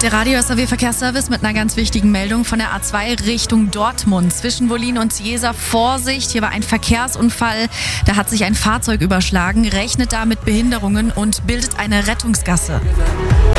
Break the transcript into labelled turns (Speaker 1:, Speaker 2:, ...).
Speaker 1: Der Radio SAW Verkehrsservice mit einer ganz wichtigen Meldung von der A2 Richtung Dortmund. Zwischen Wollin und Ciesa Vorsicht, hier war ein Verkehrsunfall. Da hat sich ein Fahrzeug überschlagen, rechnet da mit Behinderungen und bildet eine Rettungsgasse.